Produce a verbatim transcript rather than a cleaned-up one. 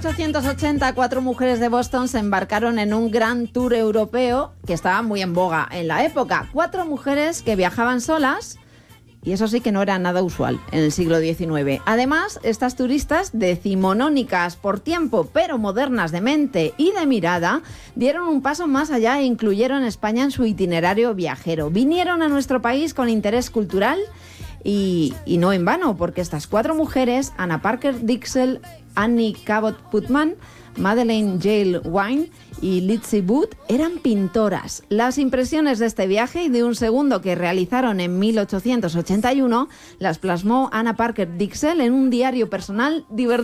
ochocientos ochenta, cuatro mujeres de Boston se embarcaron en un gran tour europeo que estaba muy en boga en la época. Cuatro mujeres que viajaban solas, y eso sí que no era nada usual en el siglo diecinueve. Además, estas turistas, decimonónicas por tiempo, pero modernas de mente y de mirada, dieron un paso más allá e incluyeron España en su itinerario viajero. Vinieron a nuestro país con interés cultural y, y no en vano, porque estas cuatro mujeres, Anna Parker Dixell, Annie Cabot Putman, Madeleine Yale Wine y Lizzie Booth, eran pintoras. Las impresiones de este viaje y de un segundo que realizaron en mil ochocientos ochenta y uno las plasmó Anna Parker Dixell en un diario personal divertido.